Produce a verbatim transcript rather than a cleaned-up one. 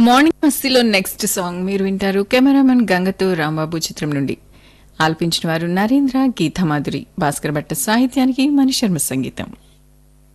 Morning మస్తీలో next song మీరు వింటారు. Cameraman గంగతో Rambabu చిత్రం నుండి ఆల్పించిన వారు నరేంద్ర, గీతామాధురి, భాస్కర్ భట్ట సాహిత్యానికి మణిశర్మ సంగీతం.